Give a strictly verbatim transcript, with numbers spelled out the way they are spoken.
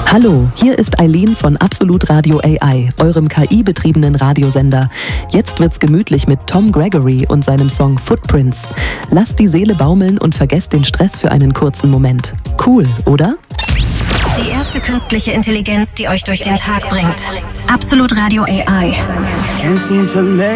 Hallo, hier ist Eileen von Absolut Radio A I, eurem K I-betriebenen Radiosender. Jetzt wird's gemütlich mit Tom Gregory und seinem Song Footprints. Lasst die Seele baumeln und vergesst den Stress für einen kurzen Moment. Cool, oder? Die erste künstliche Intelligenz, die euch durch den Tag bringt. Absolut Radio A I.